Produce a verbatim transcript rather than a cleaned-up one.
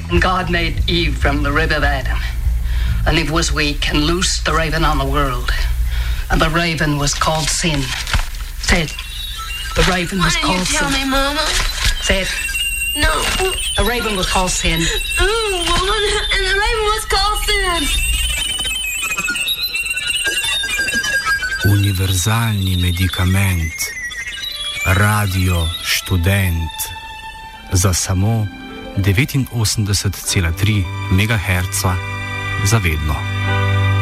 And God made Eve from the rib of Adam. And Eve was weak and loosed the raven on the world. And the raven was called sin. Say it. The raven was called sin. Why didn't you tell me, Mama? Say it. No. The raven was called sin. Mm, woman, and the raven was called sin. Univerzalni medikament. Radio študent. Za samo devetinosemdeset cela tri megaherca za vedno.